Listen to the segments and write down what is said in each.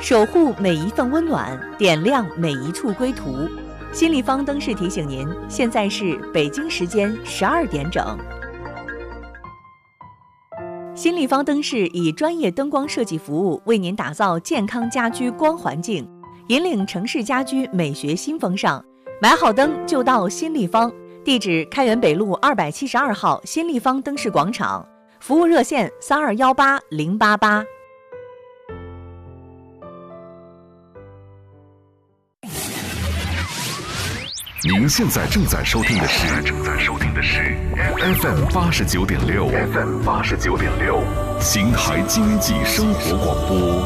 守护每一份温暖，点亮每一处归途。新立方灯饰提醒您，现在是北京时间12点整。新立方灯饰以专业灯光设计服务，为您打造健康家居光环境，引领城市家居美学新风尚。买好灯就到新立方，地址开元北路272号新立方灯饰广场，服务热线3218-088。 您现在正在收听的是 FM 89.6，邢台经济生活广播。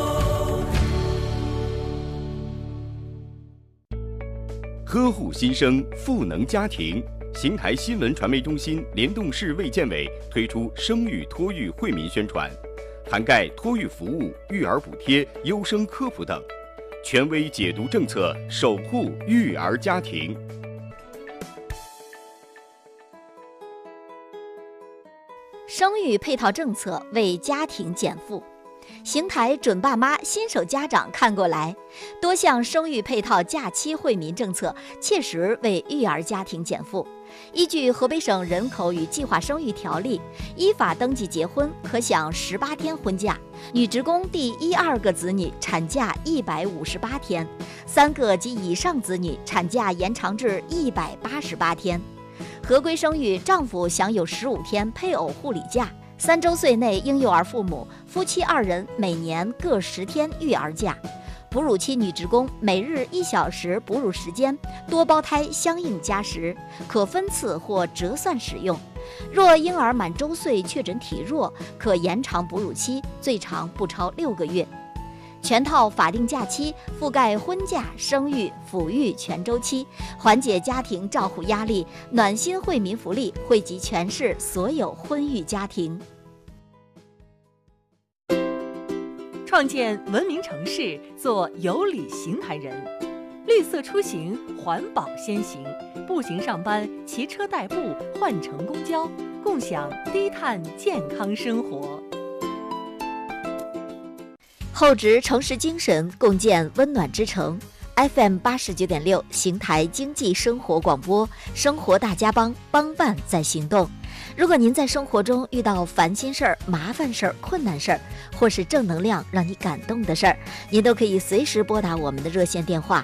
呵护新生，赋能家庭。邢台新闻传媒中心联动市卫健委推出生育托育惠民宣传，涵盖托育服务、育儿补贴、优生科普等，权威解读政策，守护育儿家庭。 生育配套政策为家庭减负。邢台准爸妈新手家长看过来，多项生育配套假期惠民政策切实为育儿家庭减负。依据河北省人口与计划生育条例，依法登记结婚可享18天婚假，女职工第1、2个子女产假158天，3个及以上子女产假延长至188天。合规生育，丈夫享有15天配偶护理假，3周岁内婴幼儿父母夫妻2人每年各10天育儿假。哺乳期女职工每日1小时哺乳时间，多胞胎相应加时，可分次或折算使用。若婴儿满周岁确诊体弱，可延长哺乳期，最长不超6个月。全套法定假期覆盖婚假、生育、抚育全周期，缓解家庭照护压力，暖心惠民福利惠及全市所有婚育家庭。 创建文明城市，做有礼邢台人。绿色出行，环保先行。步行上班，骑车代步，换乘公交，共享低碳健康生活。 厚植城市精神，共建温暖之城。FM 89.6邢台经济生活广播，生活大家帮，帮办在行动。如果您在生活中遇到烦心事儿、麻烦事儿、困难事儿，或是正能量让你感动的事儿，您都可以随时拨打我们的热线电话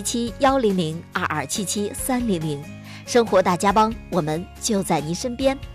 03192277-100，2277-300。生活大家帮，我们就在您身边。